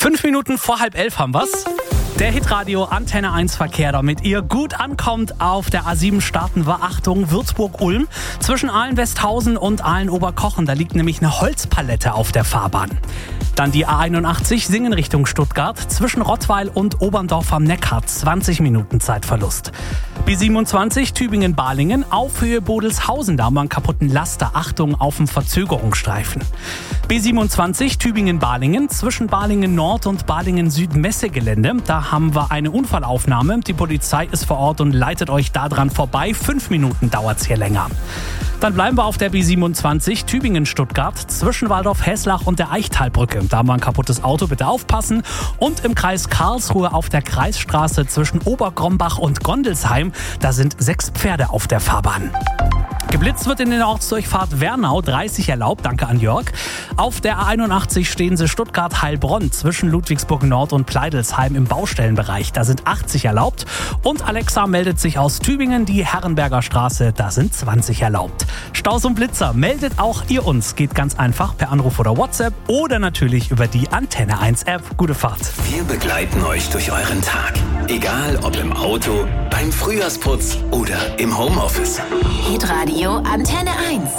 5 Minuten vor 10:30 haben wir's. Der Hitradio Antenne 1 Verkehr, damit ihr gut ankommt. Auf der A7 starten wir, Achtung, Würzburg-Ulm. Zwischen Aalen-Westhausen und Aalen-Oberkochen, da liegt nämlich eine Holzpalette auf der Fahrbahn. Dann die A81 Singen Richtung Stuttgart. Zwischen Rottweil und Oberndorf am Neckar, 20 Minuten Zeitverlust. B27 Tübingen-Balingen, auf Höhe Bodelshausen, da haben wir einen kaputten Laster. Achtung auf den Verzögerungsstreifen. B27 Tübingen-Balingen, zwischen Balingen Nord und Balingen Süd Messegelände. Da haben wir eine Unfallaufnahme. Die Polizei ist vor Ort und leitet euch da dran vorbei. 5 Minuten dauert's hier länger. Dann bleiben wir auf der B27 Tübingen-Stuttgart, zwischen Waldorf-Heslach und der Eichtalbrücke. Da haben wir ein kaputtes Auto, bitte aufpassen. Und im Kreis Karlsruhe auf der Kreisstraße zwischen Obergrombach und Gondelsheim, da sind 6 Pferde auf der Fahrbahn. Geblitzt wird in der Ortsdurchfahrt Wernau, 30 erlaubt, danke an Jörg. Auf der A81 stehen sie Stuttgart-Heilbronn zwischen Ludwigsburg Nord und Pleidelsheim im Baustellenbereich. Da sind 80 erlaubt. Und Alexa meldet sich aus Tübingen, die Herrenberger Straße, da sind 20 erlaubt. Staus und Blitzer, meldet auch ihr uns. Geht ganz einfach per Anruf oder WhatsApp oder natürlich über die Antenne 1 App. Gute Fahrt. Wir begleiten euch durch euren Tag. Egal ob im Auto, beim Frühjahrsputz oder im Homeoffice. Hitradio Antenne 1.